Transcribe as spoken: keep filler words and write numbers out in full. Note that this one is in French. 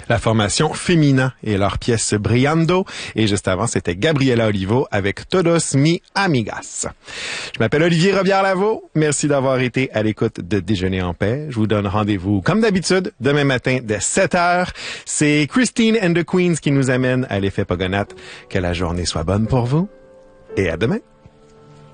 la formation Femina et leur pièce Brillando. Et juste avant, c'était Gabriela Olivo avec Todos mi amigas. Je m'appelle Olivier Robillard-Lavaux. Merci d'avoir été à l'écoute de Déjeuner en paix. Je vous donne rendez-vous, comme d'habitude, demain matin dès sept heures. C'est Christine and the Queens qui nous amène à l'effet Pogonat. Que la journée soit bonne pour vous et à demain.